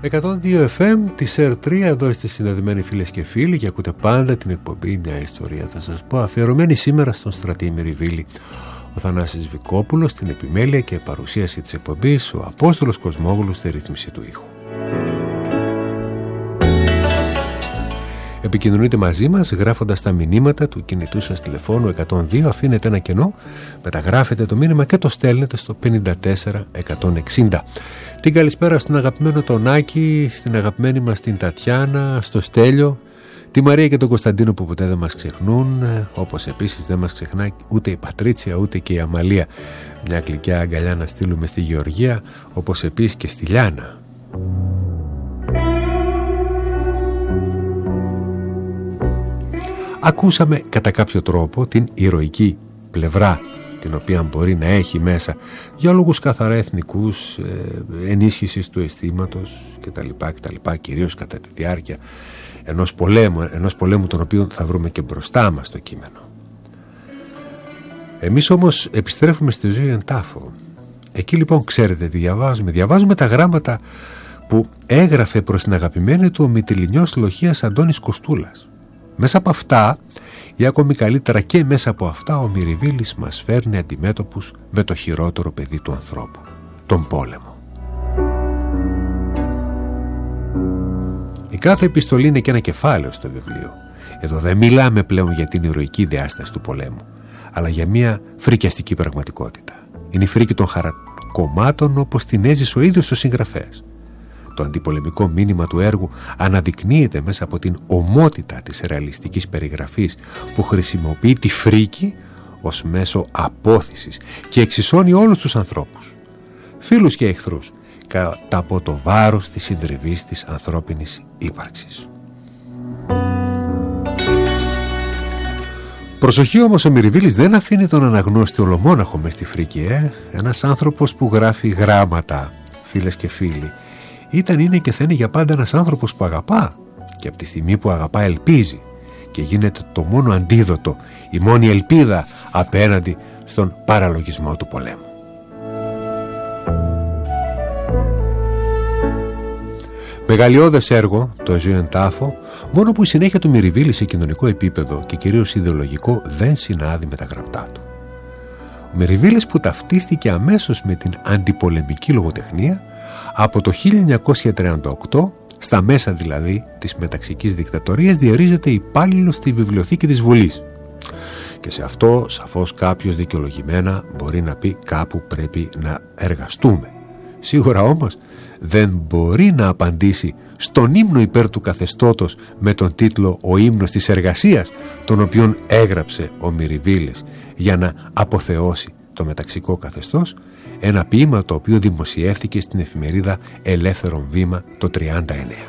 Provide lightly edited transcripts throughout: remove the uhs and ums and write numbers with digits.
102 FM της R3, εδώ είστε συνδεδεμένοι φίλες και φίλοι και ακούτε πάντα την εκπομπή Μια Ιστορία θα σας πω, αφιερωμένη σήμερα στον Στρατή Μυριβίλη. Ο Θανάσης Βικόπουλος στην επιμέλεια και παρουσίαση της εκπομπής, ο Απόστολος Κοσμόγλου στη ρύθμιση του ήχου. Επικοινωνείτε μαζί μας γράφοντας τα μηνύματα του κινητού σας τηλεφώνου 102, αφήνετε ένα κενό, μεταγράφετε το μήνυμα και το στέλνετε στο 54160. Την καλησπέρα στον αγαπημένο τον Άκη, στην αγαπημένη μας την Τατιάνα, στο Στέλιο, τη Μαρία και τον Κωνσταντίνο που ποτέ δεν μας ξεχνούν, όπως επίσης δεν μας ξεχνά ούτε η Πατρίτσια ούτε και η Αμαλία. Μια γλυκιά αγκαλιά να στείλουμε στη Γεωργία, όπως επίσης και στη Λιάνα. Ακούσαμε κατά κάποιο τρόπο την ηρωική πλευρά την οποία μπορεί να έχει μέσα για λόγους καθαρά εθνικούς, ενίσχυσης του αισθήματος κτλ. Κυρίως κατά τη διάρκεια ενός πολέμου τον οποίο θα βρούμε και μπροστά μας το κείμενο. Εμείς όμως επιστρέφουμε στη ζωή εν τάφο. Εκεί λοιπόν ξέρετε τι διαβάζουμε τα γράμματα που έγραφε προς την αγαπημένη του ο Μυτιληνιός Λοχίας Αντώνης Κοστούλας. Μέσα από αυτά ή ακόμη καλύτερα και μέσα από αυτά ο Μυριβίλης μας φέρνει αντιμέτωπους με το χειρότερο παιδί του ανθρώπου, τον πόλεμο. Η κάθε επιστολή είναι και ένα κεφάλαιο στο βιβλίο. Εδώ δεν μιλάμε πλέον για την ηρωική διάσταση του πολέμου, αλλά για μια φρικιαστική πραγματικότητα. Είναι η φρίκη των χαρακομμάτων όπως την έζησε ο ίδιος ο συγγραφέας. Το αντιπολεμικό μήνυμα του έργου αναδεικνύεται μέσα από την ομότητα της ρεαλιστικής περιγραφής που χρησιμοποιεί τη φρίκη ως μέσο απόθυσης και εξισώνει όλους τους ανθρώπους, φίλους και εχθρούς, κατά από το βάρος της συντριβής της ανθρώπινης ύπαρξης. Προσοχή όμως, ο Μυριβίλης δεν αφήνει τον αναγνώστη ολομόναχο μες στη φρίκη. Ένας άνθρωπος που γράφει γράμματα, φίλες και φίλοι, είναι και θα είναι για πάντα ένας άνθρωπος που αγαπά και από τη στιγμή που αγαπά ελπίζει και γίνεται το μόνο αντίδοτο, η μόνη ελπίδα απέναντι στον παραλογισμό του πολέμου. Μεγαλειώδες έργο, το «Ζωή εν τάφο», μόνο που η συνέχεια του Μυριβίλη σε κοινωνικό επίπεδο και κυρίως ιδεολογικό δεν συνάδει με τα γραπτά του. Ο Μυριβίλης που ταυτίστηκε αμέσως με την αντιπολεμική λογοτεχνία από το 1938, στα μέσα δηλαδή της μεταξικής δικτατορίας, διορίζεται υπάλληλος στη βιβλιοθήκη της Βουλής. Και σε αυτό σαφώς κάποιος δικαιολογημένα μπορεί να πει κάπου πρέπει να εργαστούμε. Σίγουρα όμως δεν μπορεί να απαντήσει στον ύμνο υπέρ του καθεστώτος με τον τίτλο «Ο ύμνος της εργασίας», τον οποίον έγραψε ο Μυριβίλης για να αποθεώσει το μεταξικό καθεστώς, ένα ποίημα το οποίο δημοσιεύθηκε στην εφημερίδα Ελεύθερον Βήμα το 1939.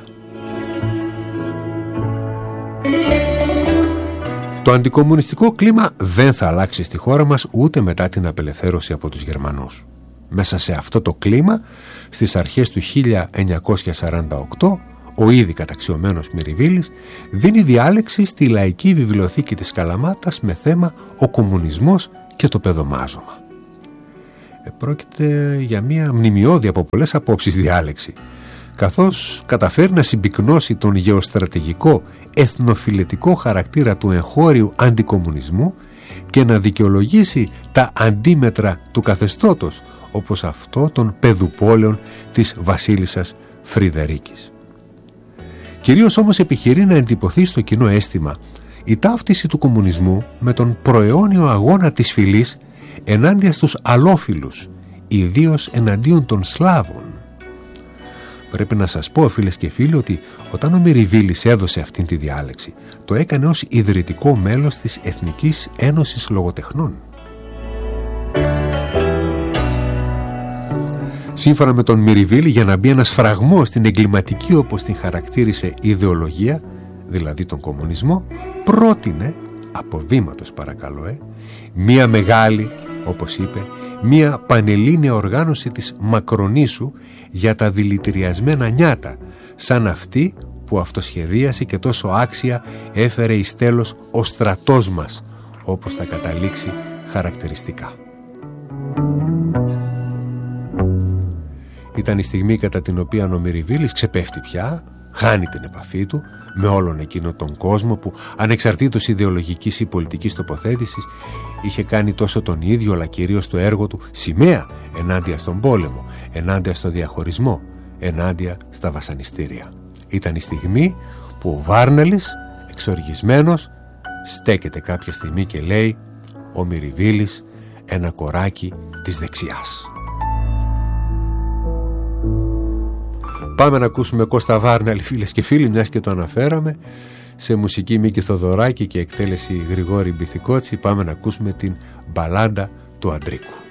Το αντικομμουνιστικό κλίμα δεν θα αλλάξει στη χώρα μας ούτε μετά την απελευθέρωση από τους Γερμανούς. Μέσα σε αυτό το κλίμα, στις αρχές του 1948, ο ήδη καταξιωμένος Μυριβίλης δίνει διάλεξη στη Λαϊκή Βιβλιοθήκη της Καλαμάτας με θέμα «Ο κομμουνισμός και το παιδομάζωμα». Πρόκειται για μια μνημειώδη από πολλές απόψεις διάλεξη, καθώς καταφέρει να συμπυκνώσει τον γεωστρατηγικό εθνοφιλετικό χαρακτήρα του εγχώριου αντικομμουνισμού και να δικαιολογήσει τα αντίμετρα του καθεστώτος, όπως αυτό των παιδουπόλεων της βασίλισσας Φρυδερίκης. Κυρίως όμως επιχειρεί να εντυπωθεί στο κοινό αίσθημα η ταύτιση του κομμουνισμού με τον προαιώνιο αγώνα της φυλής ενάντια στους αλόφιλους, ιδίως εναντίον των Σλάβων. Πρέπει να σας πω, φίλες και φίλοι, ότι όταν ο Μυριβίλης έδωσε αυτήν τη διάλεξη, το έκανε ως ιδρυτικό μέλος της Εθνικής Ένωσης Λογοτεχνών. Σύμφωνα με τον Μυριβίλη, για να μπει ένας φραγμός στην εγκληματική, όπως την χαρακτήρισε, ιδεολογία, δηλαδή τον κομμουνισμό, πρότεινε, από βήματος παρακαλώ, μία μεγάλη, όπως είπε, μία πανελλήνια οργάνωση της Μακρονήσου για τα δηλητηριασμένα νιάτα, σαν αυτή που αυτοσχεδίασε και τόσο άξια έφερε εις τέλος ο στρατός μας, όπως θα καταλήξει χαρακτηριστικά. Ήταν η στιγμή κατά την οποία ο Μυριβίλης ξεπέφτει πια, χάνει την επαφή του με όλον εκείνο τον κόσμο που ανεξαρτήτως ιδεολογικής ή πολιτικής τοποθέτησης είχε κάνει τόσο τον ίδιο αλλά κυρίως το έργο του σημαία ενάντια στον πόλεμο, ενάντια στο διαχωρισμό, ενάντια στα βασανιστήρια. Ήταν η στιγμή που ο Βάρναλης, εξοργισμένος, στέκεται κάποια στιγμή και λέει: «Ο Μυριβίλης, ένα κοράκι της δεξιάς». Πάμε να ακούσουμε Κώστα Βάρναλη, φίλες και φίλοι, μιας και το αναφέραμε, σε μουσική Μίκη Θοδωράκη και εκτέλεση Γρηγόρη Μπιθικότσι. Πάμε να ακούσουμε την μπαλάντα του Αντρίκου.